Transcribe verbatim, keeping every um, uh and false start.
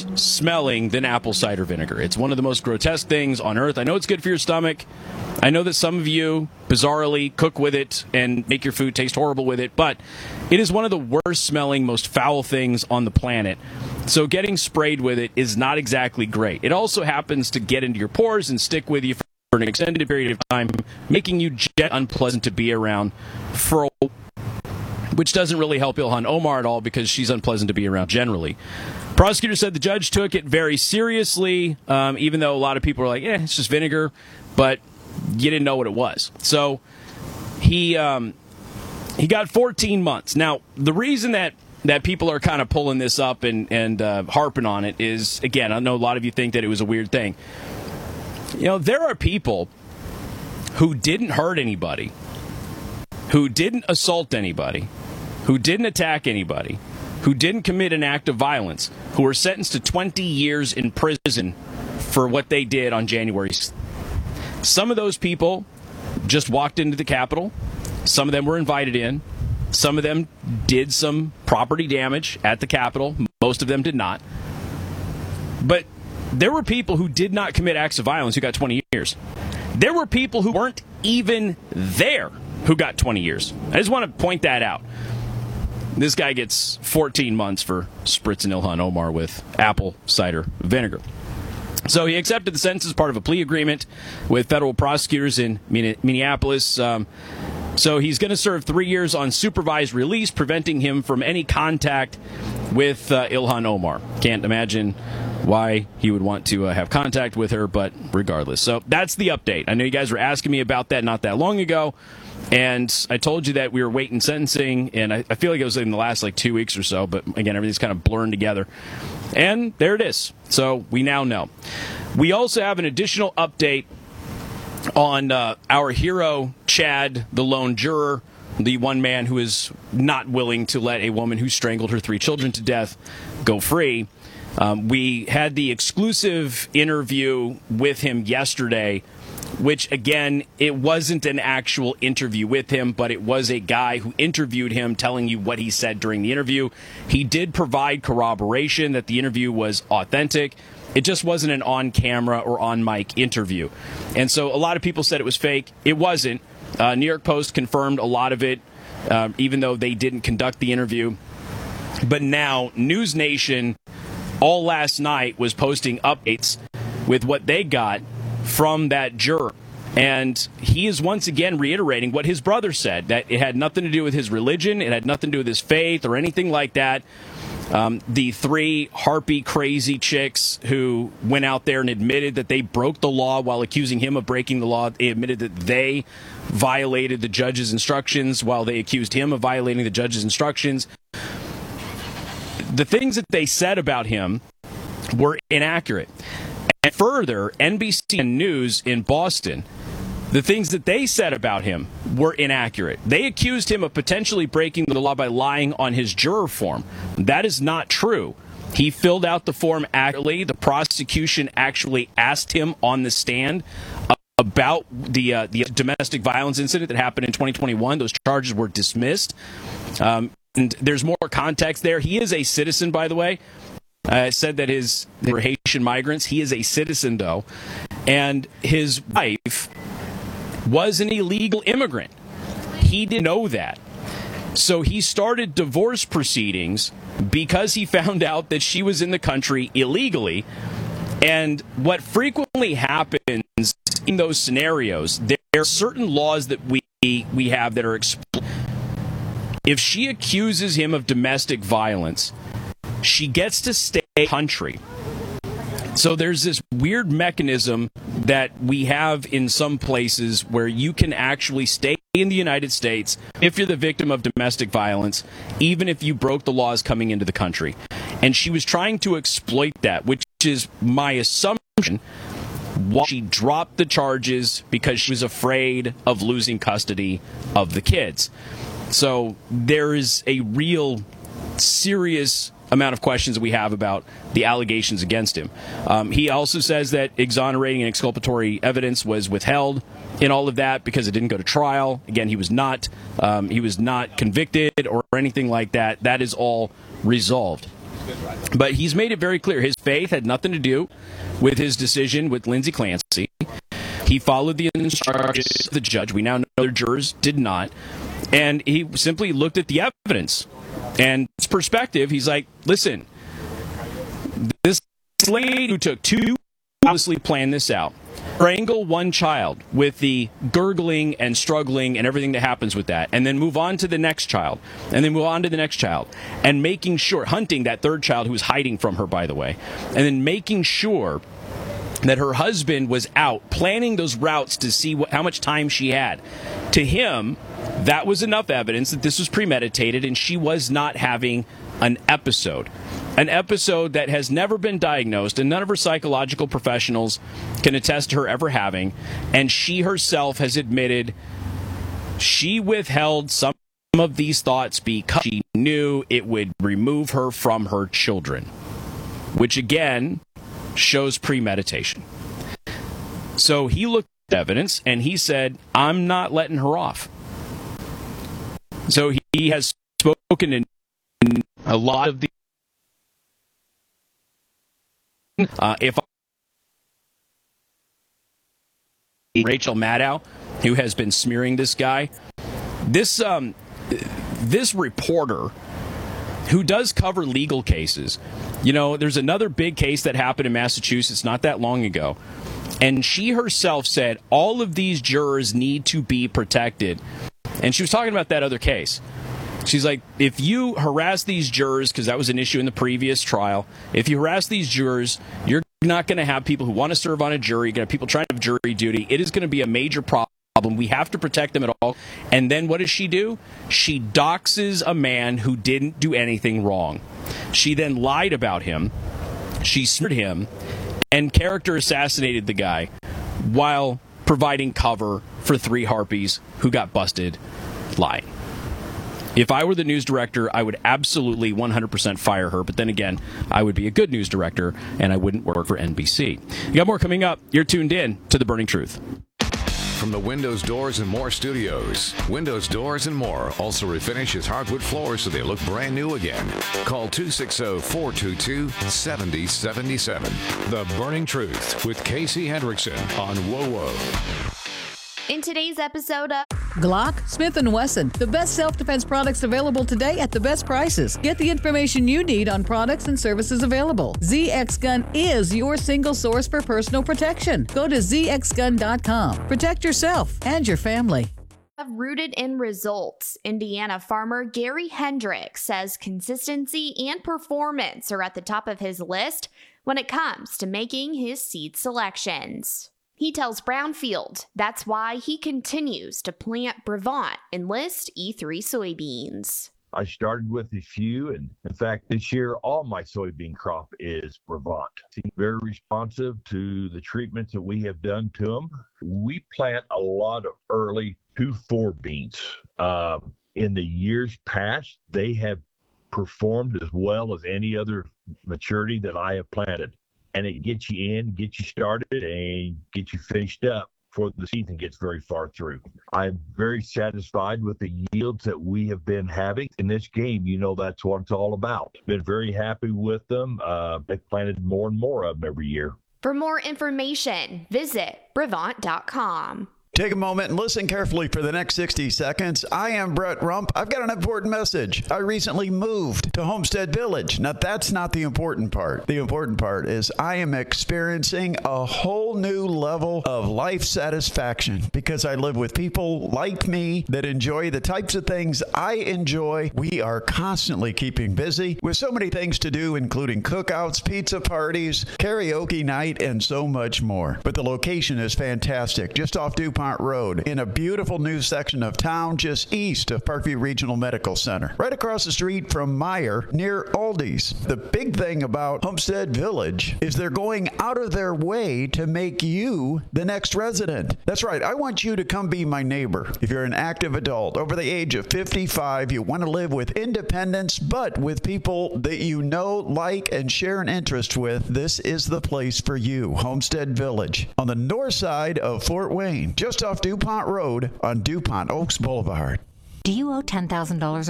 worse smelling than apple cider vinegar. It's one of the most grotesque things on earth. I know it's good for your stomach. I know that some of you, bizarrely, cook with it and make your food taste horrible with it, but it is one of the worst smelling, most foul things on the planet. So getting sprayed with it is not exactly great. It also happens to get into your pores and stick with you for an extended period of time, making you jet unpleasant to be around for a which doesn't really help Ilhan Omar at all because she's unpleasant to be around generally. Prosecutor said the judge took it very seriously, um, even though a lot of people are like, eh, it's just vinegar, but you didn't know what it was. So he um, he got fourteen months. Now, the reason that, that people are kind of pulling this up and, and uh, harping on it is, again, I know a lot of you think that it was a weird thing. You know, there are people who didn't hurt anybody, who didn't assault anybody, who didn't attack anybody, who didn't commit an act of violence, who were sentenced to twenty years in prison for what they did on January sixth. Some of those people just walked into the Capitol. Some of them were invited in. Some of them did some property damage at the Capitol. Most of them did not. But there were people who did not commit acts of violence who got twenty years. There were people who weren't even there who got twenty years. I just want to point that out. This guy gets fourteen months for spritzing Ilhan Omar with apple cider vinegar. So he accepted the sentence as part of a plea agreement with federal prosecutors in Minneapolis. Um, so he's going to serve three years on supervised release, preventing him from any contact with uh, Ilhan Omar. Can't imagine why he would want to uh, have contact with her, but regardless. So that's the update. I know you guys were asking me about that not that long ago. And I told you that we were waiting sentencing, and I, I feel like it was in the last like two weeks or so, but again, everything's kind of blurring together. And there it is. So we now know. We also have an additional update on uh, our hero, Chad, the lone juror, the one man who is not willing to let a woman who strangled her three children to death go free. Um, we had the exclusive interview with him yesterday, which, again, it wasn't an actual interview with him, but it was a guy who interviewed him telling you what he said during the interview. He did provide corroboration that the interview was authentic. It just wasn't an on-camera or on-mic interview. And so a lot of people said it was fake. It wasn't. Uh, New York Post confirmed a lot of it, uh, even though they didn't conduct the interview. But now, News Nation, all last night, was posting updates with what they got from that juror. And he is once again reiterating what his brother said, that it had nothing to do with his religion, it had nothing to do with his faith or anything like that. Um, the three harpy crazy chicks who went out there and admitted that they broke the law while accusing him of breaking the law, they admitted that they violated the judge's instructions while they accused him of violating the judge's instructions. The things that they said about him were inaccurate. And further, N B C News in Boston, the things that they said about him were inaccurate. They accused him of potentially breaking the law by lying on his juror form. That is not true. He filled out the form accurately. The prosecution actually asked him on the stand about the uh, the domestic violence incident that happened in twenty twenty-one. Those charges were dismissed. Um, and there's more context there. He is a citizen, by the way. Uh, said that his they were Haitian migrants. He is a citizen, though. And his wife was an illegal immigrant. He didn't know that. So he started divorce proceedings because he found out that she was in the country illegally. And what frequently happens in those scenarios, there are certain laws that we we have that are explicit. If she accuses him of domestic violence, she gets to stay in the country. So there's this weird mechanism that we have in some places where you can actually stay in the United States if you're the victim of domestic violence, even if you broke the laws coming into the country. And she was trying to exploit that, which is my assumption, why she dropped the charges because she was afraid of losing custody of the kids. So there is a real serious amount of questions that we have about the allegations against him. Um, he also says that exonerating and exculpatory evidence was withheld in all of that because it didn't go to trial. Again, he was not um, he was not convicted or anything like that. That is all resolved. But he's made it very clear his faith had nothing to do with his decision with Lindsay Clancy. He followed the instructions of the judge. We now know the jurors did not. And he simply looked at the evidence. And his perspective, he's like, listen, this lady who took two, obviously planned this out, strangle one child with the gurgling and struggling and everything that happens with that, and then move on to the next child, and then move on to the next child, and making sure, hunting that third child who was hiding from her, by the way, and then making sure that her husband was out planning those routes to see what, how much time she had. To him, that was enough evidence that this was premeditated and she was not having an episode. An episode that has never been diagnosed and none of her psychological professionals can attest to her ever having. And she herself has admitted she withheld some of these thoughts because she knew it would remove her from her children, which again shows premeditation. So he looked at evidence and he said, I'm not letting her off. So he has spoken in a lot of the uh, if Rachel Maddow, who has been smearing this guy, this um, this reporter who does cover legal cases. You know, there's another big case that happened in Massachusetts not that long ago. And she herself said all of these jurors need to be protected. And she was talking about that other case. She's like, if you harass these jurors, because that was an issue in the previous trial, if you harass these jurors, you're not going to have people who want to serve on a jury. You're going to have people trying to have jury duty. It is going to be a major problem. We have to protect them at all. And then what does she do? She doxes a man who didn't do anything wrong. She then lied about him. She smeared him and character assassinated the guy while providing cover for three harpies who got busted lying. If I were the news director, I would absolutely one hundred percent fire her. But then again, I would be a good news director and I wouldn't work for N B C. You got more coming up. You're tuned in to The Burning Truth. From the Windows, Doors, and More studios, Windows, Doors, and More also refinishes hardwood floors so they look brand new again. Call two six zero, four two two, seven zero seven seven. The Burning Truth with Casey Hendrickson on W O W O. In today's episode of Glock, Smith and Wesson, the best self-defense products available today at the best prices. Get the information you need on products and services available. Z X Gun is your single source for personal protection. Go to z x gun dot com. Protect yourself and your family. Rooted in Results, Indiana farmer Gary Hendricks says consistency and performance are at the top of his list when it comes to making his seed selections. He tells Brownfield that's why he continues to plant Brevant Enlist E three soybeans. I started with a few, and in fact, this year, all my soybean crop is Brevant. He's very responsive to the treatments that we have done to them. We plant a lot of early two four beans. Uh, in the years past, they have performed as well as any other maturity that I have planted. And it gets you in, gets you started, and gets you finished up before the season gets very far through. I'm very satisfied with the yields that we have been having in this game. You know, that's what it's all about. Been very happy with them. Uh, they've planted more and more of them every year. For more information, visit Brevant dot com. Take a moment and listen carefully for the next sixty seconds. I am Brett Rump. I've got an important message. I recently moved to Homestead Village. Now, that's not the important part. The important part is I am experiencing a whole new level of life satisfaction because I live with people like me that enjoy the types of things I enjoy. We are constantly keeping busy with so many things to do, including cookouts, pizza parties, karaoke night, and so much more. But the location is fantastic, just off DuPont Road in a beautiful new section of town just east of Parkview Regional Medical Center, right across the street from Meijer near Aldi's. The big thing about Homestead Village is they're going out of their way to make you the next resident. That's right. I want you to come be my neighbor. If you're an active adult over the age of fifty-five, you want to live with independence, but with people that you know, like, and share an interest with, this is the place for you. Homestead Village on the north side of Fort Wayne, just off DuPont Road on DuPont Oaks Boulevard. Do you owe ten thousand dollars